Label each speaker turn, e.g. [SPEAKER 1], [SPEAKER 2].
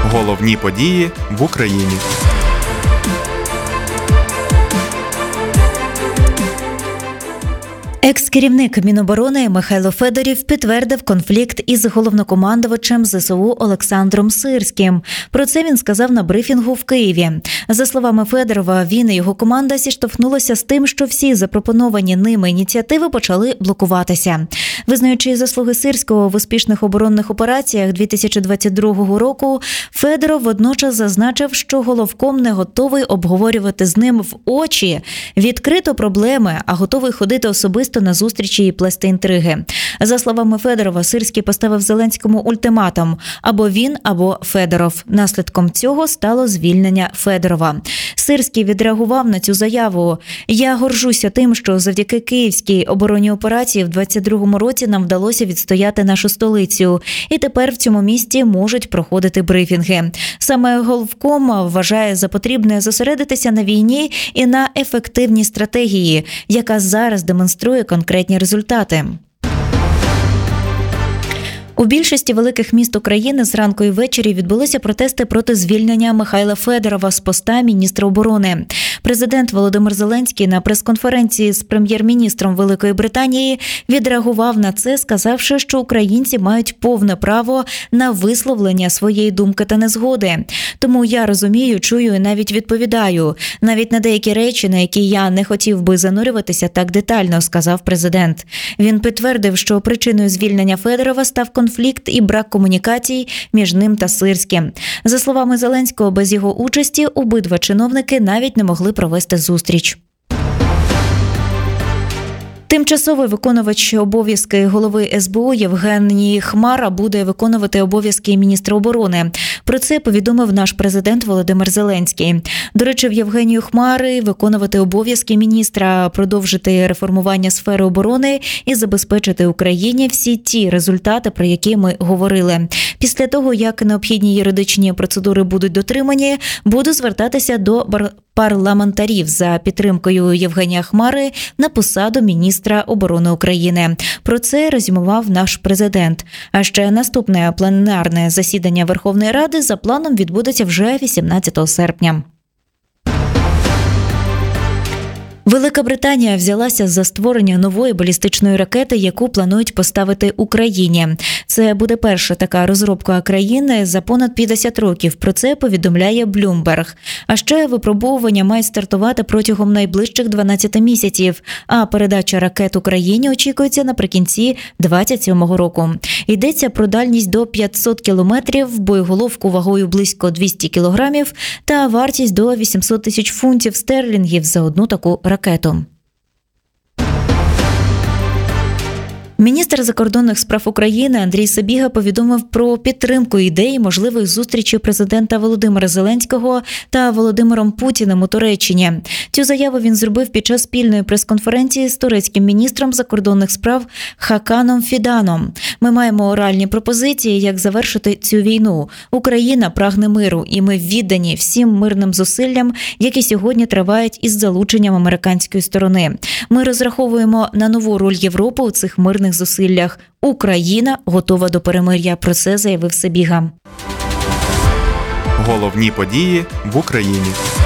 [SPEAKER 1] Головні події в Україні.
[SPEAKER 2] Екс-керівник Міноборони Михайло Федоров підтвердив конфлікт із головнокомандувачем ЗСУ Олександром Сирським. Про це він сказав на брифінгу в Києві. За словами Федорова, він і його команда зіштовхнулися з тим, що всі запропоновані ними ініціативи почали блокуватися. Визнаючи заслуги Сирського в успішних оборонних операціях 2022 року, Федоров водночас зазначив, що головком не готовий обговорювати з ним в очі відкрито проблеми, а готовий ходити особисто на зустрічі і плести інтриги. За словами Федорова, Сирський поставив Зеленському ультиматум – або він, або Федоров. Наслідком цього стало звільнення Федорова. Сирський відреагував на цю заяву. «Я горжуся тим, що завдяки київській оборонній операції в 2022 році нам вдалося відстояти нашу столицю. І тепер в цьому місті можуть проходити брифінги. Саме головком вважає за потрібне зосередитися на війні і на ефективній стратегії, яка зараз демонструє конкретні результати». У більшості великих міст України зранку і ввечері відбулися протести проти звільнення Михайла Федорова з поста міністра оборони. Президент Володимир Зеленський на прес-конференції з прем'єр-міністром Великої Британії відреагував на це, сказавши, що українці мають повне право на висловлення своєї думки та незгоди. Тому я розумію, чую і навіть відповідаю. Навіть на деякі речі, на які я не хотів би занурюватися так детально, сказав президент. Він підтвердив, що причиною звільнення Федорова став конфлікт і брак комунікацій між ним та Сирським. За словами Зеленського, без його участі обидва чиновники навіть не могли провести зустріч. Тимчасовий виконувач обов'язки голови СБУ Євгеній Хмара буде виконувати обов'язки міністра оборони. Про це повідомив наш президент Володимир Зеленський. До речі, в Євгенію Хмари виконувати обов'язки міністра, продовжити реформування сфери оборони і забезпечити Україні всі ті результати, про які ми говорили. Після того, як необхідні юридичні процедури будуть дотримані, буду звертатися до парламентарів за підтримкою Євгенія Хмари на посаду міністра оборони України. Про це резюмував наш президент. А ще наступне пленарне засідання Верховної Ради за планом відбудеться вже 18 серпня. Велика Британія взялася за створення нової балістичної ракети, яку планують поставити Україні. Це буде перша така розробка країни за понад 50 років. Про це повідомляє Bloomberg. А ще випробовування мають стартувати протягом найближчих 12 місяців, а передача ракет Україні очікується наприкінці 2027 року. Йдеться про дальність до 500 кілометрів, боєголовку вагою близько 200 кілограмів та вартість до 800 тисяч фунтів стерлінгів за одну таку ракету. Міністр закордонних справ України Андрій Сибіга повідомив про підтримку ідеї можливої зустрічі президента Володимира Зеленського та Володимиром Путіним у Туреччині. Цю заяву він зробив під час спільної прес-конференції з турецьким міністром закордонних справ Хаканом Фіданом. Ми маємо реальні пропозиції, як завершити цю війну. Україна прагне миру, і ми віддані всім мирним зусиллям, які сьогодні тривають із залученням американської сторони. Ми розраховуємо на нову роль Європи у цих мирних зусиллях. Україна готова до перемир'я, про це заявив Сибіга.
[SPEAKER 1] Головні події в Україні.